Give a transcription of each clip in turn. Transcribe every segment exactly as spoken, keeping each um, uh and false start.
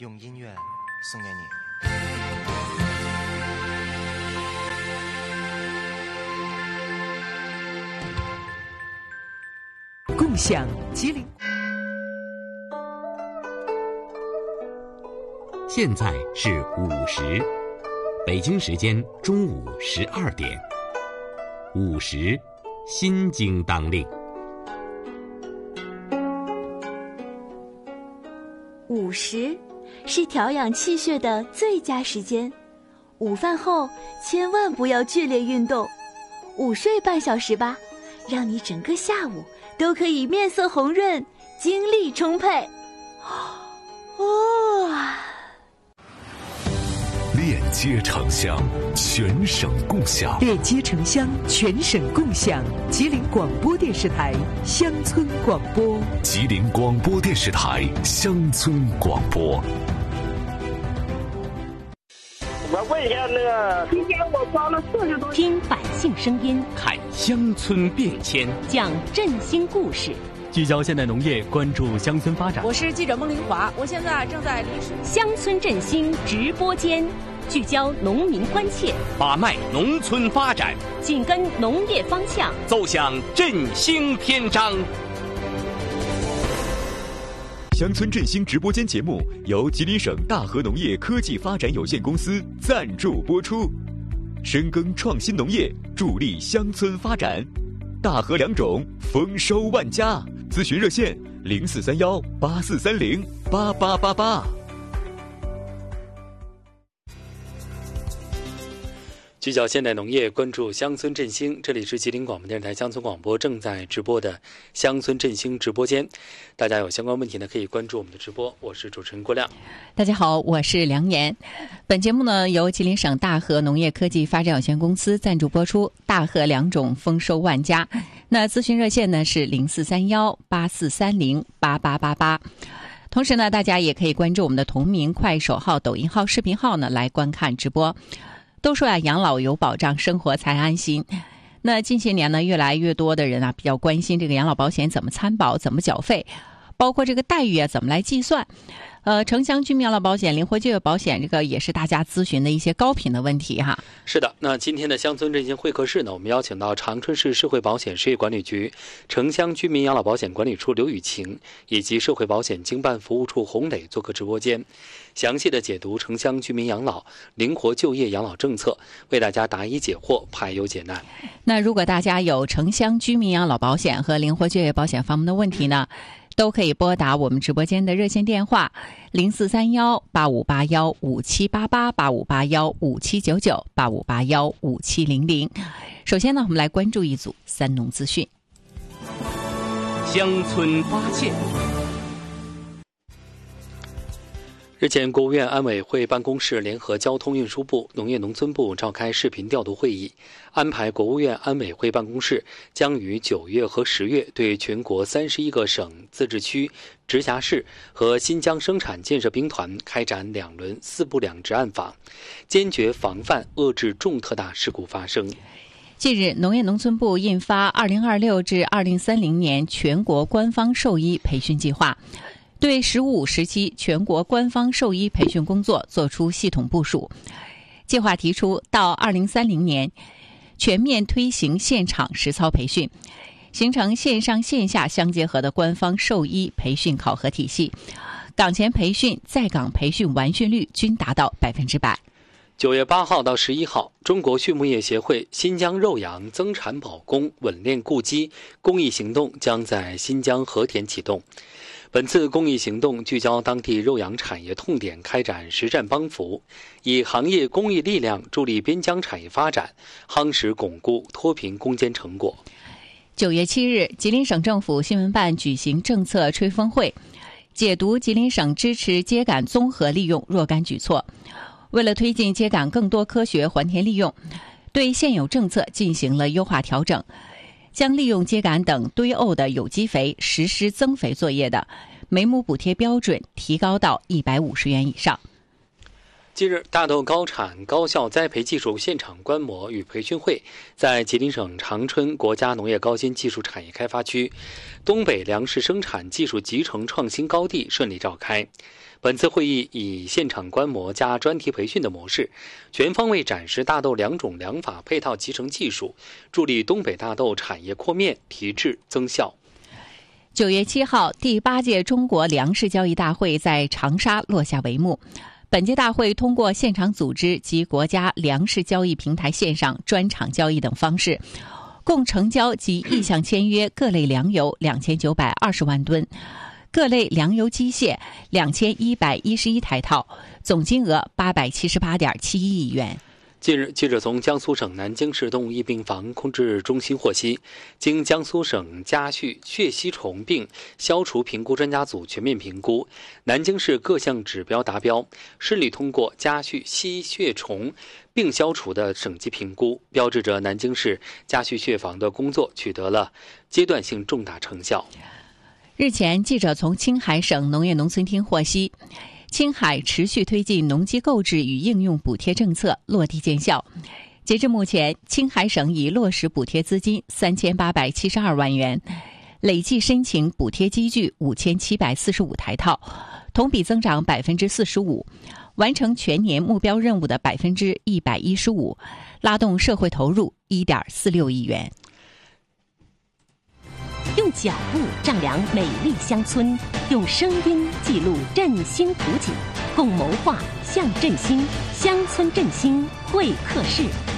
用音乐送给你。 共享吉林。 现在是午时，北京时间中午十二点。午时，心经当令。 午时是调养气血的最佳时间，午饭后千万不要剧烈运动，午睡半小时吧，让你整个下午都可以面色红润，精力充沛。哦， 链接城乡，全省共享。 链接城乡，全省共享。吉林广播电视台乡村广播。 吉林广播电视台乡村广播。 我问一下那个，今天我包了四十多。 听百姓声音， 看乡村变迁， 讲振兴故事， 聚焦现代农业，关注乡村发展。 我是记者孟玲华，我现在正在历史乡村振兴直播间，聚焦农民关切， 把脉农村发展， 紧跟农业方向， 奏响振兴篇章。 乡村振兴直播间节目由吉林省大和农业科技发展有限公司赞助播出，深耕创新农业，助力乡村发展。大和良种，丰收万家。咨询热线零四三幺八四三零八八八八。 聚焦现代农业，关注乡村振兴。这里是吉林广播电视台乡村广播正在直播的乡村振兴直播间。大家有相关问题呢，可以关注我们的直播。我是主持人郭亮。 大家好，我是梁岩。本节目呢由吉林省大和农业科技发展有限公司赞助播出。大和良种，丰收万家。那咨询热线呢是零四三幺八四三零八八八八。同时呢，大家也可以关注我们的同名快手号、抖音号、视频号呢来观看直播。都说呀，养老有保障，生活才安心。那近些年呢，越来越多的人啊比较关心这个养老保险怎么参保、怎么缴费，包括这个待遇啊怎么来计算。呃，城乡居民养老保险、灵活就业保险，这个也是大家咨询的一些高频的问题哈。 是的，那今天的乡村振兴会客室呢，我们邀请到长春市社会保险事业管理局城乡居民养老保险管理处刘雨晴，以及社会保险经办服务处洪磊做客直播间，详细的解读城乡居民养老、灵活就业养老政策，为大家答疑解惑，排忧解难。 那如果大家有城乡居民养老保险和灵活就业保险方面的问题呢，都可以拨打我们直播间的热线电话零四三幺八五八幺五七八八八五八幺五七九九八五八幺五七零零。首先呢，我们来关注一组三农资讯。 乡村发现。 日前，国务院安委会办公室联合交通运输部、农业农村部召开视频调度会议，安排国务院安委会办公室将于九月和十月对全国三十一个省、自治区、直辖市和新疆生产建设兵团开展两轮四部两值暗访，坚决防范遏制重特大事故发生。 近日，农业农村部印发二零二六至二零三零年全国官方兽医培训计划，对“十五五”时期全国官方兽医培训工作作出系统部署。计划提出，到二零三零年全面推行现场实操培训，形成线上线下相结合的官方兽医培训考核体系，岗前培训、在岗培训完训率均达到百分之百。 九月八号到十一号，中国畜牧业协会新疆肉羊增产保供稳链固鸡公益行动将在新疆和田启动。本次公益行动聚焦当地肉羊产业痛点，开展实战帮扶，以行业公益力量助力边疆产业发展，夯实巩固脱贫攻坚成果。 九月七日，吉林省政府新闻办举行政策吹风会，解读吉林省支持秸秆综合利用若干举措。为了推进秸秆更多科学还田利用，对现有政策进行了优化调整，将利用秸秆等堆沤的有机肥实施增肥作业的每亩补贴标准提高到一百五十元以上。 近日，大豆高产高效栽培技术现场观摩与培训会在吉林省长春国家农业高新技术产业开发区东北粮食生产技术集成创新高地顺利召开。 本次会议以现场观摩加专题培训的模式，全方位展示大豆两种两法配套集成技术，助力东北大豆产业扩面、提质增效。 九月七号，第八届中国粮食交易大会在长沙落下帷幕。本届大会通过现场组织及国家粮食交易平台线上专场交易等方式，共成交及意向签约各类粮油两千九百二十万吨，各类粮油机械两千一百一十一台套，总金额八百七十八点七一亿元。 近日，记者从江苏省南京市动物疫病防控制中心获悉，经江苏省家畜血吸虫病消除评估专家组全面评估，南京市各项指标达标，市里通过家畜吸血虫病消除的省级评估，标志着南京市家畜血防的工作取得了阶段性重大成效。 日前，记者从青海省农业农村厅获悉，青海持续推进农机购置与应用补贴政策落地见效。截至目前，青海省已落实补贴资金三千八百七十二万元，累计申请补贴机具五千七百四十五台套，同比增长百分之四十五，完成全年目标任务的百分之一百一十五，拉动社会投入一点四六亿元。 用脚步丈量美丽乡村，用声音记录振兴图景，共谋划向振兴乡村振兴会客室。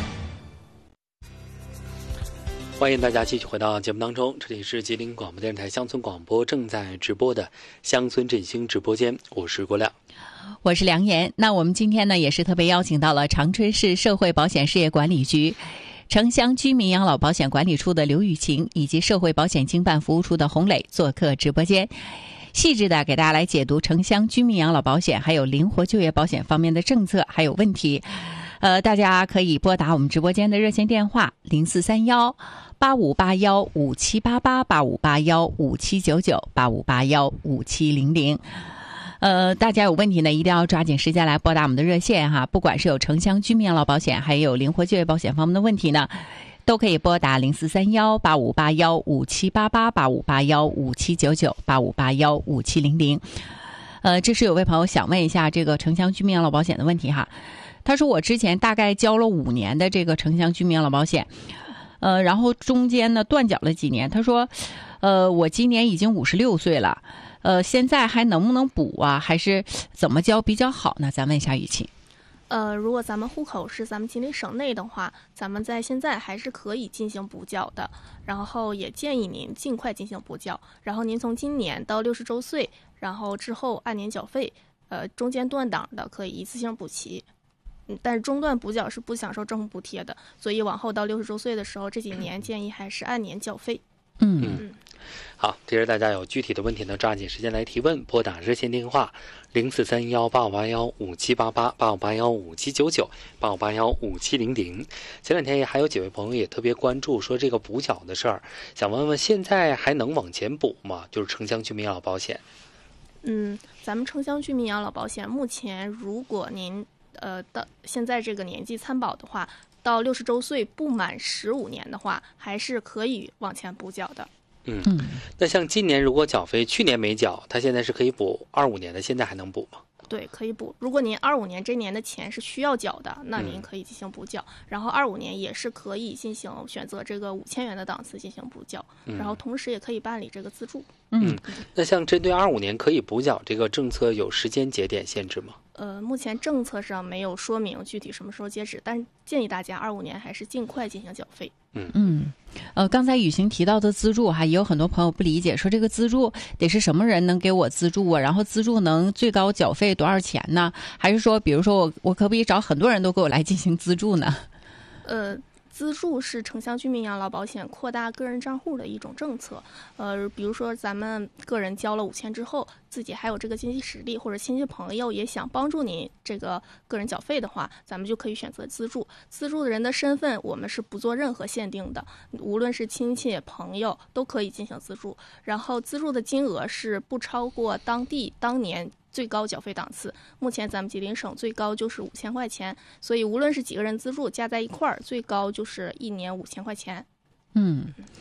欢迎大家继续回到节目当中，这里是吉林广播电视台乡村广播正在直播的乡村振兴直播间，我是郭亮， 我是梁岩。那我们今天呢，也是特别邀请到了长春市社会保险事业管理局城乡居民养老保险管理处的刘雨晴，以及社会保险经办服务处的洪磊做客直播间，细致的给大家来解读城乡居民养老保险还有灵活就业保险方面的政策还有问题。呃，大家可以拨打我们直播间的热线电话零四三幺八五八幺五七八八八五八幺五七九九八五八幺五七零零。呃，大家有问题呢，一定要抓紧时间来拨打我们的热线哈。不管是有城乡居民养老保险，还有灵活就业保险方面的问题呢，都可以拨打零四三幺八五八幺五七八八八五八幺五七九九八五八幺五七零零。呃，这是有位朋友想问一下这个城乡居民养老保险的问题哈。他说我之前大概交了五年的这个城乡居民养老保险，呃，然后中间呢断缴了几年。他说，呃，我今年已经五十六岁了。呃，现在还能不能补啊？还是怎么交比较好呢？咱问一下雨晴。 呃，如果咱们户口是咱们吉林省内的话，咱们在现在还是可以进行补缴的。然后也建议您尽快进行补缴。然后您从今年到六十周岁，然后之后按年缴费。呃，中间断档的可以一次性补齐。嗯，但是中断补缴是不享受政府补贴的，所以往后到六十周岁的时候，这几年建议还是按年缴费。 嗯嗯。好，其实大家有具体的问题呢，抓紧时间来提问，拨打热线电话零四三幺八五八幺五七八八八五八幺五七九九八五八幺五七零零。前两天也还有几位朋友也特别关注说这个补缴的事儿，想问问现在还能往前补吗？就是城乡居民养老保险。 嗯，咱们城乡居民养老保险目前，如果您呃到现在这个年纪参保的话，到六十周岁不满十五年的话，还是可以往前补缴的。 嗯，那像今年如果缴费去年没缴，他现在是可以补二五年的，现在还能补吗？ 对，可以补。如果您二五年这年的钱是需要缴的，那您可以进行补缴。嗯、然后二五年也是可以进行选择这个五千元的档次进行补缴，嗯、然后同时也可以办理这个自助。 嗯，那像针对二五年可以补缴这个政策有时间节点限制吗？ 呃，目前政策上没有说明具体什么时候截止，但是建议大家二五年还是尽快进行缴费。 嗯嗯，呃，刚才雨晴提到的资助哈，也有很多朋友不理解，说这个资助得是什么人能给我资助啊？然后资助能最高缴费多少钱呢？还是说，比如说我我可不可以找很多人都给我来进行资助呢？ 呃。资助是城乡居民养老保险扩大个人账户的一种政策，呃，比如说咱们个人交了五千之后，自己还有这个经济实力，或者亲戚朋友也想帮助您这个个人缴费的话，咱们就可以选择资助。资助的人的身份我们是不做任何限定的，无论是亲戚朋友都可以进行资助。然后资助的金额是不超过当地当年最高缴费档次，目前咱们吉林省最高就是五千块钱，所以无论是几个人资助加在一块儿，最高就是一年五千块钱。 嗯，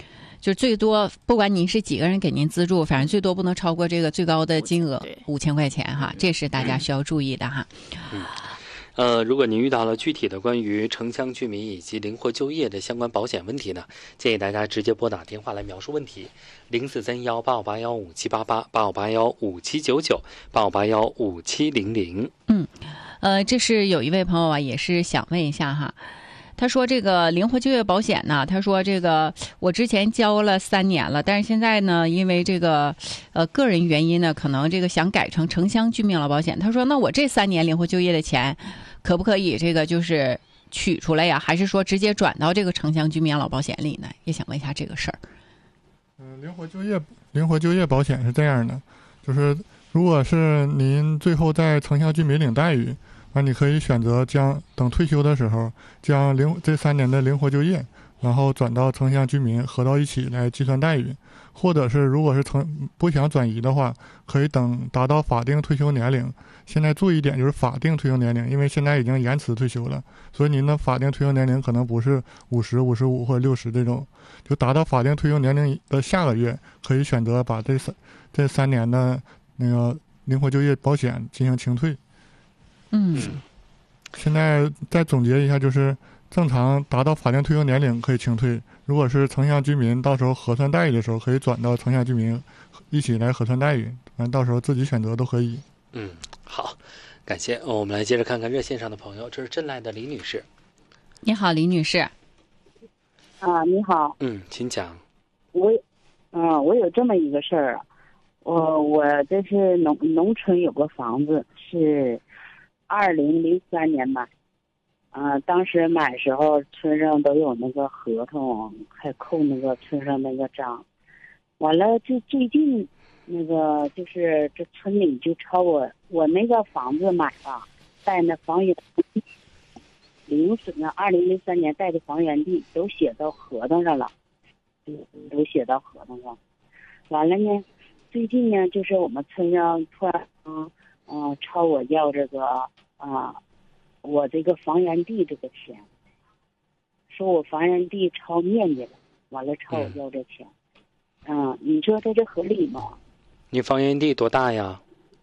就最多不管您是几个人给您资助，反正最多不能超过这个最高的金额五千块钱哈，这是大家需要注意的哈。 嗯。呃，如果您遇到了具体的关于城乡居民以及灵活就业的相关保险问题呢，建议大家直接拨打电话来描述问题，零四三幺八五八幺五七八八八五八幺五七九九八五八幺五七零零。 嗯，呃，这是有一位朋友啊，也是想问一下哈。他说这个灵活就业保险呢，他说这个我之前交了三年了，但是现在呢，因为这个呃个人原因呢，可能这个想改成城乡居民养老保险。他说那我这三年灵活就业的钱可不可以这个就是取出来呀？还是说直接转到这个城乡居民养老保险里呢？也想问一下这个事儿。 嗯，灵活就业灵活就业保险是这样的，就是如果是您最后在城乡居民领待遇，那你可以选择将等退休的时候将灵这三年的灵活就业，然后转到城乡居民合到一起来计算待遇，或者是如果是城不想转移的话，可以等达到法定退休年龄。现在注意一点就是法定退休年龄，因为现在已经延迟退休了，所以您的法定退休年龄可能不是五十、五十五或者六十这种，就达到法定退休年龄的下个月，可以选择把这三这三年的那个灵活就业保险进行清退。 嗯， 现在再总结一下，就是正常达到法定退休年龄可以清退，如果是城乡居民到时候核算待遇的时候，可以转到城乡居民一起来核算待遇，完到时候自己选择都可以。 嗯，好，感谢。我们来接着看看热线上的朋友，这是镇来的李女士。 你好，李女士。 啊，你好。 嗯，请讲。 我，嗯、呃，我有这么一个事儿，我我这是农农村有个房子是。二零零三年买，啊、呃，当时买时候村上都有那个合同，还扣那个村上那个章。完了，就最近那个就是这村里就朝我我那个房子买吧，带那房源零四呢，二零零三年带的房源地都写到合同上了，都写到合同上。完了呢，最近呢，就是我们村上突然嗯。嗯，朝我要这个啊、呃，我这个房源地这个钱，说我房源地超面积了，完了朝我要这钱，嗯、呃，你说他这合理吗？ 你房源地多大呀？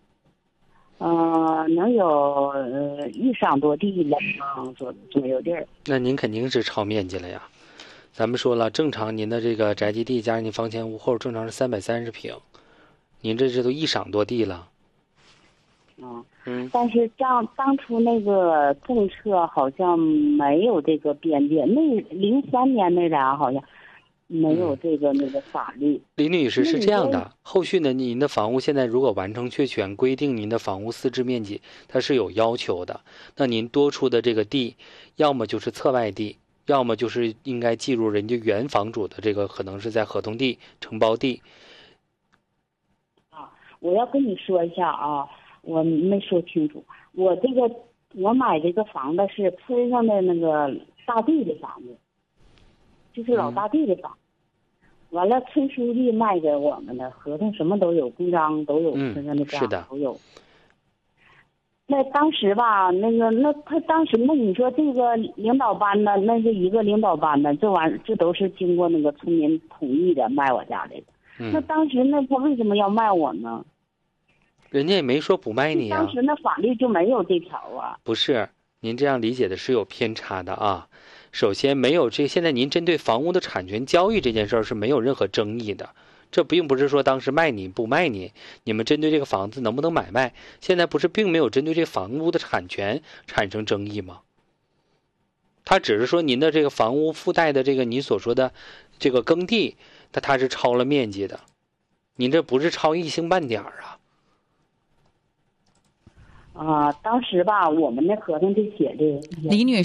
呃，能有呃一晌多地两方左左右地儿。 那您肯定是超面积了呀。咱们说了，正常您的这个宅基地加上您房前屋后，正常是三百三十平，您这这都一晌多地了。 嗯，嗯，但是当当初那个政策好像没有这个边界，那零三年那啥好像没有这个、嗯、那个法律。 李女士是这样的，后续呢，您的房屋现在如果完成确权，规定您的房屋私置面积，它是有要求的。那您多出的这个地，要么就是侧外地，要么就是应该计入人家原房主的这个，可能是在合同地、承包地。 啊，我要跟你说一下啊。我没说清楚，我这个我买这个房子是村上的那个大地的房子，就是老大地的房。嗯、完了，村书记卖给我们的合同什么都有，公章都有，村上的章都有。那当时吧，那个那他当时那你说这个领导班呢，那是一个领导班的，这玩意儿这都是经过那个村民同意的卖我家的。 嗯、 那当时那他为什么要卖我呢？ 人家也没说不卖你啊。 当时那法律就没有这条啊。 不是，您这样理解的是有偏差的啊。首先，没有这现在您针对房屋的产权交易这件事儿是没有任何争议的。这并不是说当时卖你不卖你，你们针对这个房子能不能买卖，现在不是并没有针对这房屋的产权产生争议吗？他只是说您的这个房屋附带的这个你所说的这个耕地，它它是超了面积的，您这不是超一星半点儿啊。 啊、呃，当时吧，我们那合同就写的。 李女士。